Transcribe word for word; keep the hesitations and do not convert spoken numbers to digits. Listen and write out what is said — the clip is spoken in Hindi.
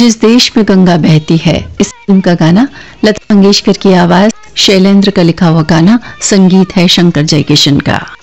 जिस देश में गंगा बहती है, इस फिल्म का गाना, लता मंगेशकर की आवाज, शैलेंद्र का लिखा हुआ गाना, संगीत है शंकर जयकिशन का।